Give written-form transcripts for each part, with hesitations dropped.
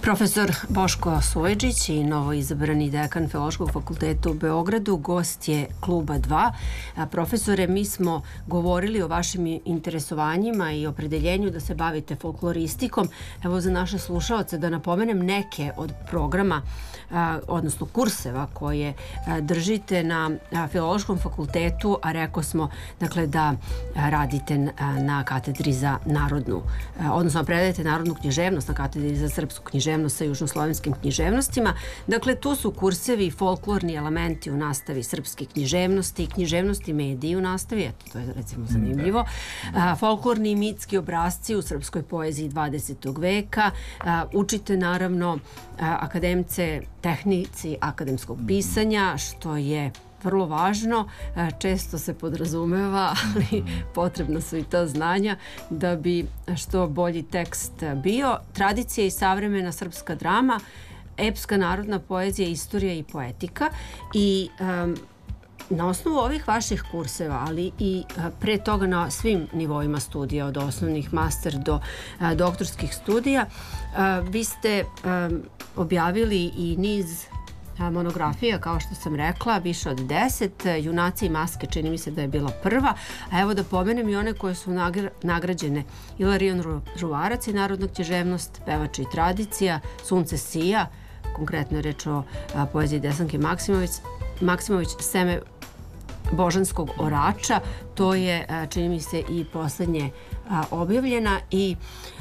Profesor Boško Sojđić i novoizabrani dekan Filološkog fakulteta u Beogradu gost je Kluba 2. Profesore, mi smo govorili o vašim interesovanjima i opredeljenju da se bavite folkloristikom. Evo za naše slušaoce da napomenem neke od programa, odnosno kurseva koje držite na Filološkom fakultetu, a rekao smo dakle, da radite na katedri za narodnu, odnosno predajete narodnu književnost na katedri za srpsku književnost sa južnoslovenskim književnostima. Dakle, tu su kursevi i folklorni elementi u nastavi srpske književnosti, književnosti mediji u nastavi, eto, to je recimo zanimljivo, folklorni i mitski obrasci u srpskoj poeziji 20. veka, učite naravno akademce tehnici akademskog pisanja, što je vrlo važno, često se podrazumeva, ali potrebna su i ta znanja da bi što bolji tekst bio. Tradicija i savremena srpska drama, epska narodna poezija, istorija i poetika. I na osnovu ovih vaših kurseva, ali i pre toga na svim nivoima studija, od osnovnih, master do doktorskih studija, vi ste objavili i niz monografija, kao što sam rekla, više od 10. Junaci i maske, čini mi se da je bila prva. A evo da pomenem i one koje su nagrađene. Ilarion Ruvarac i narodna književnost, pevač i tradicija, Sunce sija, konkretno je reč o poeziji Desanke Maksimović, Seme božanskog orača. To je, čini mi se, i poslednje objavljena. I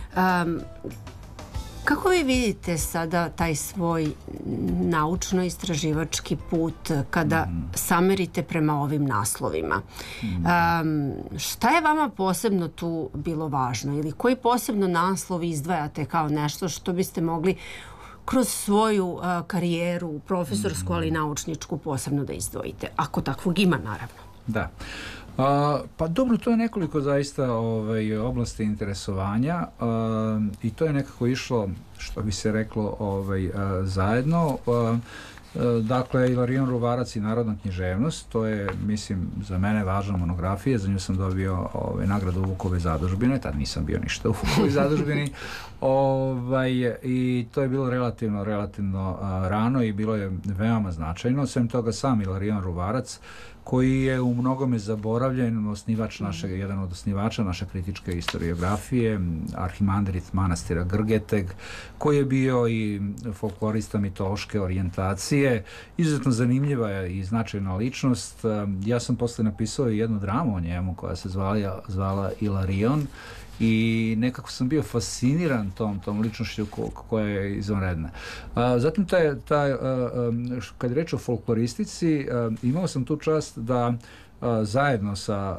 kako vi vidite sada taj svoj naučno-istraživački put kada samerite prema ovim naslovima? Šta je vama posebno tu bilo važno ili koji posebno naslov izdvajate kao nešto što biste mogli kroz svoju karijeru profesorsku, ali i naučničku posebno da izdvojite, ako takvog ima naravno? Da. Pa dobro, to je nekoliko zaista oblasti interesovanja i to je nekako išlo, što bi se reklo, zajedno. Dakle, Ilarion Ruvarac i narodna književnost, to je, mislim, za mene važna monografija, za nju sam dobio nagradu Vukove zadužbine, tad nisam bio ništa u Vukovoj zadužbini, i to je bilo relativno rano i bilo je veoma značajno. Sem toga sam Ilarion Ruvarac, koji je u mnogome zaboravljen, jedan od osnivača naše kritičke historiografije, arhimandrit manastira Grgeteg, koji je bio i folklorista mitološke orijentacije, izuzetno zanimljiva i značajna ličnost. Ja sam posle napisao i jednu dramu o njemu koja se zvala Ilarion i nekako sam bio fasciniran tom ličnošću koja je izvanredna. Zatim kad je reč o folkloristici, imao sam tu čast da zajedno sa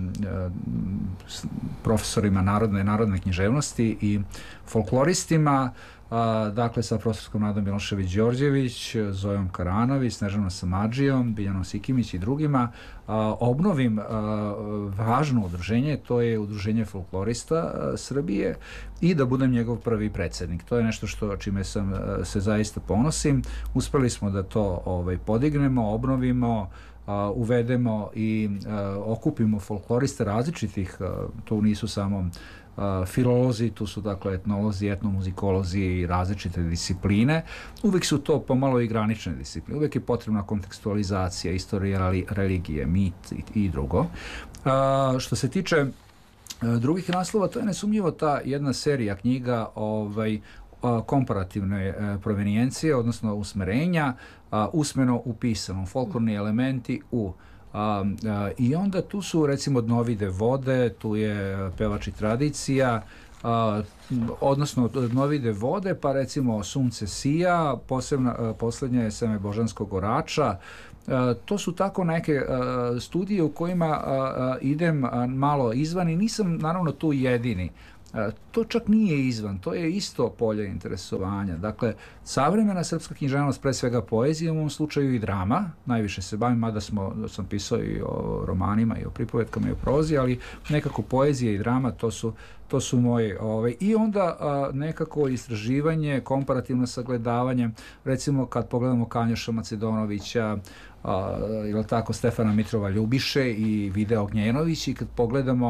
profesorima narodne književnosti i folkloristima, dakle sa profesorskom Nadom Milošević-Đorđević, Zojom Karanović, Snežanom Samadžijom, Biljanom Sikimić i drugima, obnovim važno udruženje, to je Udruženje folklorista Srbije, i da budem njegov prvi predsednik. To je nešto čime se zaista ponosim. Uspeli smo da to podignemo, obnovimo, uvedemo i okupimo folkloriste različitih, to nisu samo filolozi, tu su dakle etnolozi, etnomuzikolozi i različite discipline. Uvek su to pomalo i granične discipline. Uvek je potrebna kontekstualizacija, istorija religije, mit i drugo. Što se tiče drugih naslova, to je nesumnjivo ta jedna serija knjiga komparativne provenijencije, odnosno usmerenja, usmeno u pisanom, folklorni elementi i onda tu su recimo Dnovide vode, tu je pevač i tradicija, odnosno Dnovide vode, pa recimo Sunce sija, poslednja je Seme božanskog orača. To su tako neke studije u kojima idem malo izvan i nisam naravno tu jedini. To čak nije izvan, to je isto polje interesovanja. Dakle, savremena srpska književnost, pre svega poezija, u ovom slučaju i drama, najviše se bavim, mada sam pisao i o romanima i o pripovetkama i o prozi, ali nekako poezija i drama, to su moje. I onda nekako istraživanje, komparativno sagledavanje, recimo kad pogledamo Kanjoša Macedonovića, ili tako Stefana Mitrova Ljubiše i Videa Ognjenović, i kad pogledamo